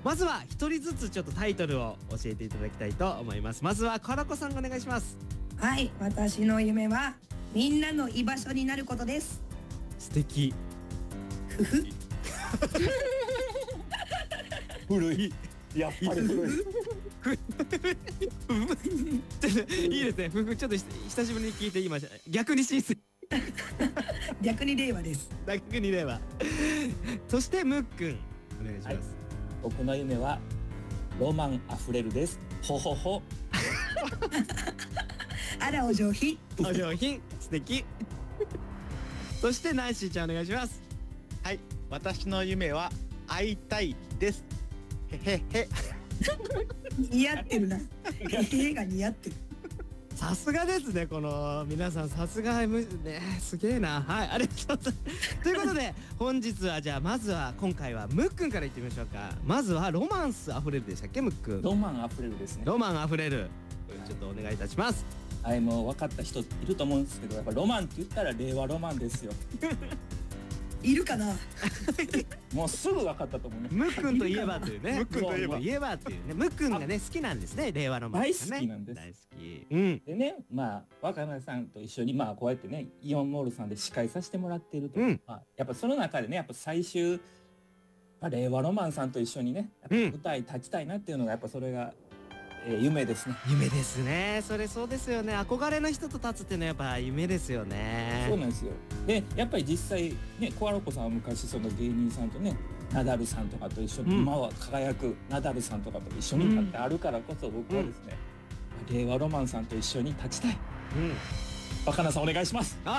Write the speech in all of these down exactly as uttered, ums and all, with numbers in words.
まずは一人ずつちょっとタイトルを教えていただきたいと思います。まずはコラコさんお願いします。 はい、私の夢はみんなの居場所になることです。 素敵。 ふふ古い。やっぱり古い。 いいですね。ふふちょっと久しぶりに聞いて今逆に新鮮。 逆に令和です。 逆に令和。そしてむっくんお願いします。はい、 僕の夢はロマンあふれるです。ほほほ。 あらお上品。 お上品素敵。そしてナンシーちゃんお願いします。 はい、私の夢は会いたいです。へへへ。 似合ってるな。へへが似合ってる。 さすがですね、この皆さんさすがね、すげえな。はい、ありがとうございます。ということで本日はじゃあまずは今回はむっくんからいってみましょうか。まずはロマンスあふれるでしたっけ、むっくん。 ロマンあふれるですね。 ロマンあふれる。ちょっとお願いいたします。 はい、もう分かった人いると思うんですけど、やっぱロマンって言ったら令和ロマンですよ。 いるかな。 もうすぐ分かったと思うね。 むっくんといえばというね。 むっくんといえばいえばというね。むっくんがね好きなんですね、令和ロマン、ね。 大好きなんです。 大好き。うん。 でね、まあ若菜さんと一緒にまあこうやってねイオンモールさんで司会させてもらっていると、 うん、 まあ、やっぱその中でねやっぱ最終、まあ、令和ロマンさんと一緒にねやっぱ舞台立ちたいなっていうのがやっぱそれが、えー、夢ですね。 夢ですね。それそうですよね。憧れの人と立つっていうのはやっぱ夢ですよね。 そうなんですよ。でやっぱり実際ねコアロコさんは昔その芸人さんとねナダルさんとかと一緒に、うん、今は輝くナダルさんとかと一緒に立ってあるからこそ僕はですね、うん、令和ロマンさんと一緒に立ちたい。うん、若菜さんお願いします。あ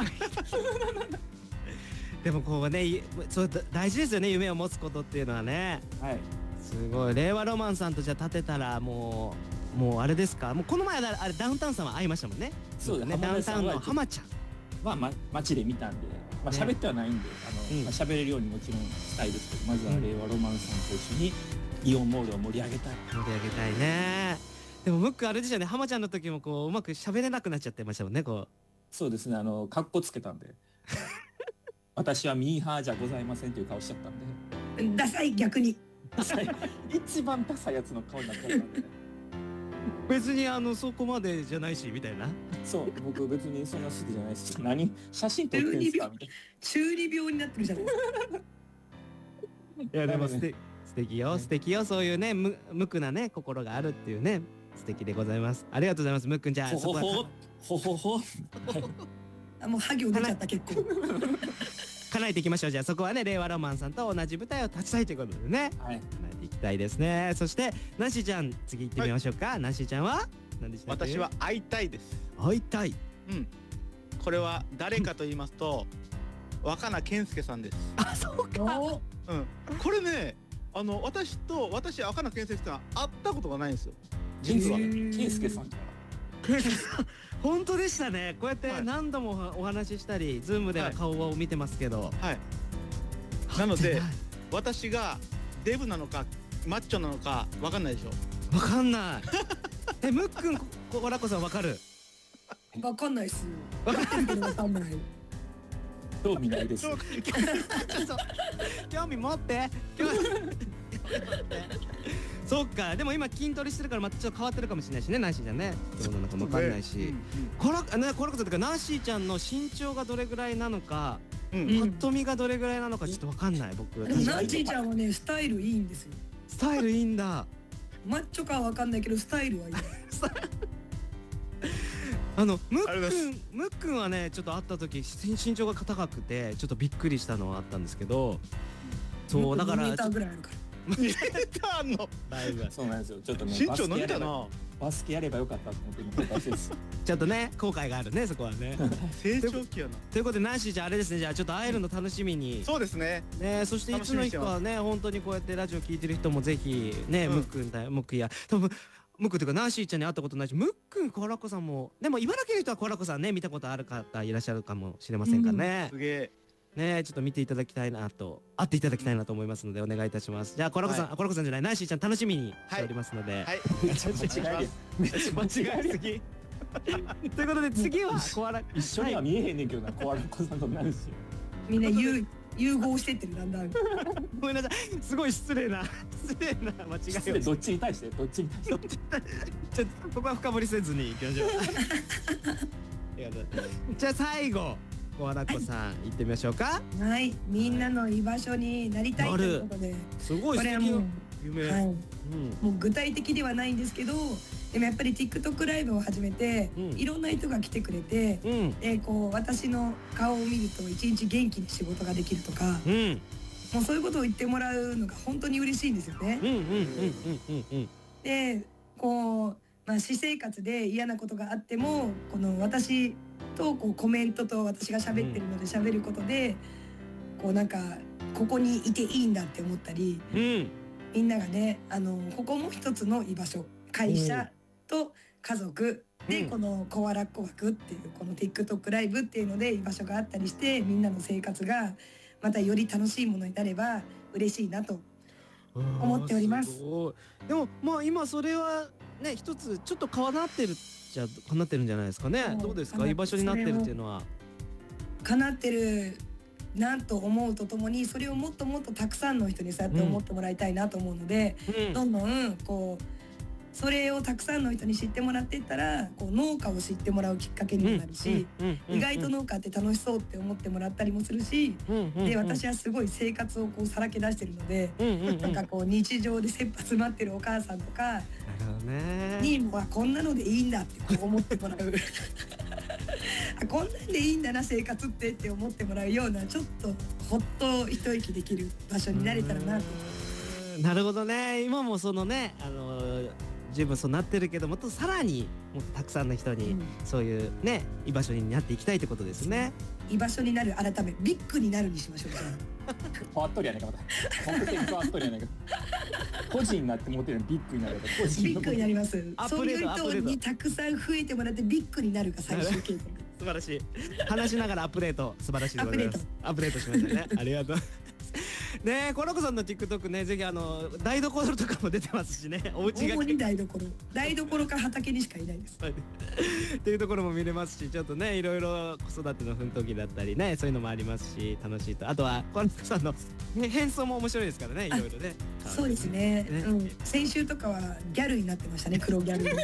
でもこうね、そう大事ですよね、夢を持つことっていうのはね。 はい。 すごい。令和ロマンさんとじゃあ立てたらもうもうあれですか。もうこの前あれダウンタウンさんは会いましたもんね。 そうですね。 ダウンタウンの浜ちゃんはま街で見たんで、まあ喋ってはないんで、あの、うん、まあ喋れるようにもちろんしたいですけど、まずは令和ロマンさんと一緒にイオンモールを盛り上げたい。 盛り上げたいね。でもムックあれでしたね、浜ちゃんの時もこううまく喋れなくなっちゃってましたもんね、こう。 そうですね、あのカッコつけたんで。私はミーハーじゃございませんという顔しちゃったんで。ダサい、逆に。 ダサい。一番ダサいやつの顔になっちゃったんでね。 別にあのそこまでじゃないしみたいな。 そう僕別にそんな好きじゃないです。何写真撮ってんすかみたいな。 中二病になってるじゃないですか。 いやでもすて素敵よ、素敵よ。そういうね無無垢なね心があるっていうね、素敵でございます。ありがとうございます。むっくん、じゃあほほほほほほ。 あ、もうハ行出ちゃった。結構叶えていきましょう。じゃあそこはね令和ロマンさんと同じ舞台を立ちたいということでね、はい、叶えていきたいですね。そしてナンシーちゃん、次行ってみましょうか。はい、ナンシーちゃんは何でしたっけ？ 私は会いたいです。 会いたい。 うん。これは誰かと言いますと若菜健介さんです。 あ、そうか。 うん。これね、あの私と私若菜健介さん会ったことがないんですよ。 実は健介さんから。 本当でしたね。こうやって何度もお話ししたり、ズームでは顔を見てますけど、 はい、なので私がデブなのかマッチョなのか分かんないでしょ。 分かんない。え、むっくん、コラコさん分かる？ 分かんないっす。分かってるけど分かんない。 興味ないです。 興味持って。そっか。でも今筋トレしてるからまたちょっと変わってるかもしれないしね、ナンシーちゃんね。どうなのかも分かんないし、コラコラコさんとかナンシーちゃんの身長がどれぐらいなのか、パッと見がどれぐらいなのかちょっと分かんない僕。 ナンシーちゃんはねスタイルいいんですよ。 スタイルいいんだ。 マッチョかは分かんないけどスタイルはいい。 あのむっくんむっくんはねちょっと会った時身長が高くてちょっとびっくりしたのはあったんですけど、そうだからにメーターぐらいあるから。 にメーターのだいぶそうなんですよ。ちょっとね身長伸びたな。 バスケやればよかったと思ってる私です。 ちょっとね後悔があるね、そこはね。 成長期やな。 ということでナンシーちゃんあれですね、じゃあちょっと会えるの楽しみに。 そうですね。 ね、そしていつの日かね本当にこうやってラジオ聞いてる人もぜひね、むっくんだむっくんや多分むっくんというかナンシーちゃんに会ったことないし、むっくんコラコさんもでも茨城の人はコラコさんね見たことある方いらっしゃるかもしれませんからね。 すげえ。 ね、ちょっと見ていただきたいなと会っていただきたいなと思いますのでお願いいたします。じゃあコラコさん、コラコさんじゃないナンシーちゃん楽しみにしておりますので。 はい。 間違い間違いすぎ。ということで次はコアラ一緒には見えへんねんけどな、コアラコさんとナンシー。 みんな言う融合してってるだんだん。 ごめんなさい、すごい失礼な失礼な間違いを失礼どっちに対してどっちに対してどっちちょっとここは深掘りせずにいきましょう。ありがとう。じゃあ最後コアラッコさん行ってみましょうか。 はい、みんなの居場所になりたいということで、 すごい素敵なこれはもう、 夢。 はい、 うんもう具体的ではないんですけど、でもやっぱり TikTok ライブを始めて、 うんいろんな人が来てくれて、 うんでこう私の顔を見ると一日元気に仕事ができるとか、 うんもうそういうことを言ってもらうのが本当に嬉しいんですよね。 うんうんうんうんうんでこう、まあ、私生活で嫌なことがあってもこの私とこうコメントと私が喋ってるので喋ることで、こうなんかここにいていいんだって思ったり、 うんうんみんながねあのここも一つの居場所、会社と家族で、 うんこのコアラッコ枠っていうこの TikTok ライブっていうので居場所があったりして、みんなの生活がまたより楽しいものになれば嬉しいなと思っております。 すごい。でもまあ今それはね一つちょっと変わってるじゃ変わってるんじゃないですかね。 そうどうですか、居場所になってるっていうのは。 叶ってるなと思うとともに、それをもっともっとたくさんの人にそうやって思ってもらいたいなと思うので、 うんどんどんこうそれをたくさんの人に知ってもらっていったら、こう農家を知ってもらうきっかけにもなるし、意外と農家って楽しそうって思ってもらったりもするし、で私はすごい生活をこうさらけ出してるので、なんかこう日常で切羽詰まってるお母さんとかなるほどね。 にもこんなのでいいんだってこう思ってもらうあ、こんなんでいいんだな生活ってって思ってもらうような、ちょっとほっと一息できる場所になれたらなと。 うーんなるほどね。今もそのねあのー十分そうなってるけどもっとさらにもっとたくさんの人に、 うんそういうね居場所になっていきたいってことですね。 居場所になる、改めビッグになるにしましょう。じゃ変わっとるやねんかまた目的変わっとるやねんか個人になって持ってるのビッグになるから個あ人ビッグになりますアッそういうプデートアップデート人にたくさん増えてもらってビッグになるが最終形態。 素晴らしい。話しながらアップデート素晴らしいでございます。アップデートしましたね。ありがとう。ねえ、コラコさんの TikTok ね、ぜひあの台所とかも出てますしね、お家が主に台所台所か畑にしかいないです。 っていうところも見れますし、ちょっとねいろいろ子育ての奮闘記だったりね、そういうのもありますし楽しいと。あとはコラコさんの、ね、変装も面白いですからね、いろいろね。 そうですね、 ねうん、先週とかはギャルになってましたね、黒ギャル。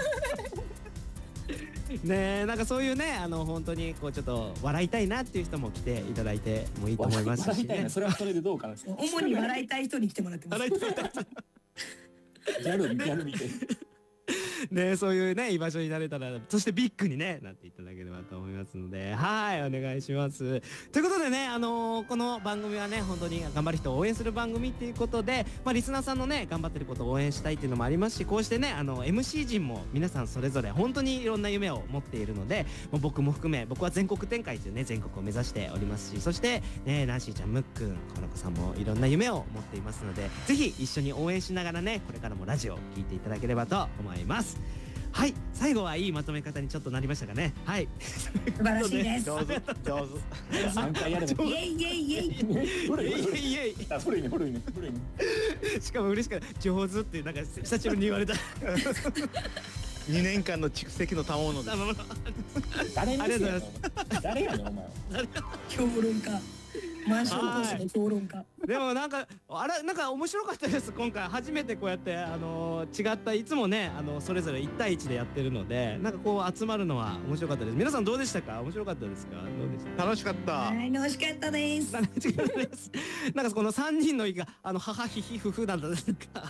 ねえ、なんかそういうねあの本当にこうちょっと笑いたいなっていう人も来ていただいてもいいと思いますしね笑いたいな。それはそれでどうかな主に笑いたい人に来てもらってます。 笑いたいギャルギャル見てね、そういうね居場所になれたら、そしてビッグにねなっていただければと思いますので、はいお願いします。ということでね、あのーこの番組はね本当に頑張る人を応援する番組っていうことで、まあ、リスナーさんのね頑張ってることを応援したいっていうのもありますし、こうしてねあの エムシー 陣も皆さんそれぞれ本当にいろんな夢を持っているので、もう僕も含め僕は全国展開というね全国を目指しておりますし、そしてねナンシーちゃん、ムックン、コラコさんもいろんな夢を持っていますので、ぜひ一緒に応援しながらねこれからもラジオを聞いていただければと思います。はい、最後はいいまとめ方にちょっとなりましたかね。はい。 素晴らしいです。 上手上手。 さんかいやればイエイイエイイエイ。 古い古いイエイイエあ古いね古いね古いねイ。しかも嬉しかった。上手ってなんか久しぶりに言われた。 にねんかんの蓄積の賜物です。 誰にありがとうございます誰やねんお前は評論家、マンション講師の評論家。 でもなんかあれなんか面白かったです。今回初めてこうやってあのー違ったいつもねあのそれぞれいち対いちでやってるので、なんかこう集まるのは面白かったです。皆さんどうでしたか？面白かったですか？どうでした？ 楽しかったは。い、楽しかったです。 なんか違いますなんかこのさんにんの息があの母ヒヒフフなんだなんか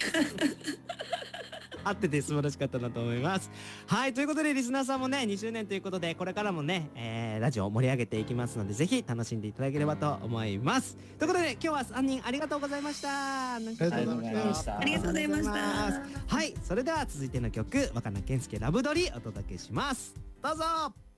合ってて素晴らしかったなと思います。はい、ということでリスナーさんもねにしゅうねんということでこれからもね、えー、ラジオを盛り上げていきますので、ぜひ楽しんでいただければと思います。ということで今日はさんにんありがとうございました。ありがとうございましたありがとうございました。 はい、それでは続いての曲、若菜健介ラブドリお届けします。どうぞ。